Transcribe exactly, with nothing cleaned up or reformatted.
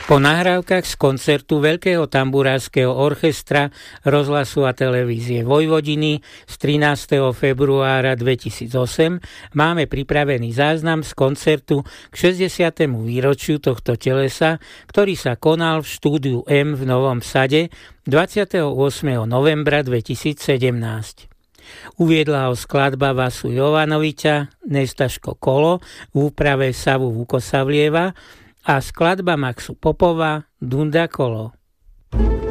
Po nahrávkach z koncertu Veľkého tamburárskeho orchestra rozhlasu a televízie Vojvodiny z trinásteho februára dvetisícosem máme pripravený záznam z koncertu k šesťdesiatemu výročiu tohto telesa, ktorý sa konal v štúdiu M v Novom Sade dvadsiateho ôsmeho novembra dvetisícsedemnásť. Uviedla ho skladba Vasu Jovanoviča Nestaško Kolo v úprave Savu Vukosavlieva a skladba Maxu Popova Dunda Kolo.